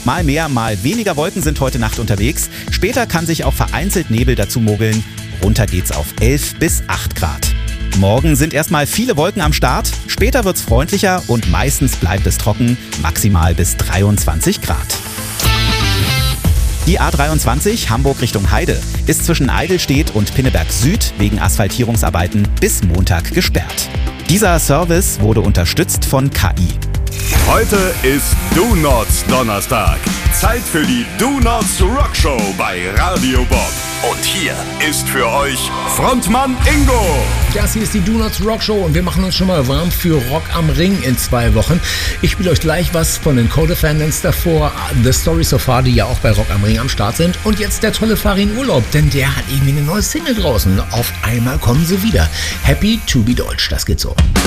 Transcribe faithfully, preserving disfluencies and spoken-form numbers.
Mal mehr, mal weniger Wolken sind heute Nacht unterwegs. Später kann sich auch vereinzelt Nebel dazu mogeln. Runter geht's auf elf bis acht Grad. Morgen sind erstmal viele Wolken am Start. Später wird's freundlicher und meistens bleibt es trocken, maximal bis dreiundzwanzig Grad. Die A dreiundzwanzig Hamburg Richtung Heide ist zwischen Eidelstedt und Pinneberg Süd wegen Asphaltierungsarbeiten bis Montag gesperrt. Dieser Service wurde unterstützt von K I. Heute ist Do-Nots Donnerstag. Zeit für die Do-Nots Rock Show bei Radio Bob. Und hier ist für euch Frontmann Ingo. Das hier ist die Do-Nots Rock Show und wir machen uns schon mal warm für Rock am Ring in zwei Wochen. Ich spiele euch gleich was von den Co-Defendants davor, The Story So Far, die ja auch bei Rock am Ring am Start sind. Und jetzt der tolle Farin Urlaub, denn der hat irgendwie eine neue Single draußen. Auf einmal kommen sie wieder. Happy to be Deutsch, das geht so.